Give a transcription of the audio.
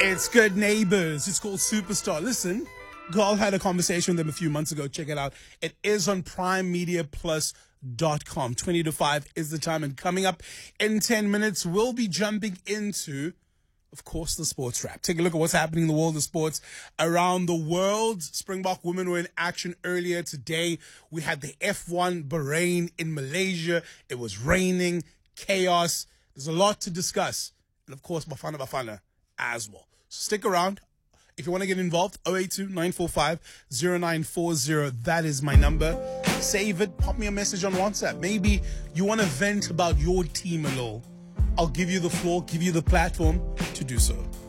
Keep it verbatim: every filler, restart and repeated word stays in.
It's Good Neighbors. It's called Superstar. Listen, Carl had a conversation with them a few months ago. Check it out. It is on prime media plus dot com. twenty to five is the time. And coming up in ten minutes, we'll be jumping into, of course, the sports wrap. Take a look at what's happening in the world of sports around the world. Springbok women were in action earlier today. We had the F one Bahrain in Malaysia. It was raining, chaos. There's a lot to discuss. And of course, Bafana Bafana as well. So stick around. If you want to get involved, zero eight two, nine four five, zero nine four zero. That is my number. Save it. Pop me a message on WhatsApp. Maybe you want to vent about your team a little. I'll give you the floor, give you the platform to do so.